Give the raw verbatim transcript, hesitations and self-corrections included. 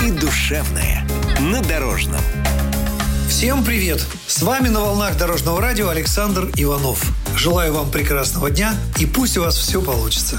и душевное на Дорожном. Всем привет! С вами на волнах Дорожного радио Александр Иванов. Желаю вам прекрасного дня и пусть у вас все получится.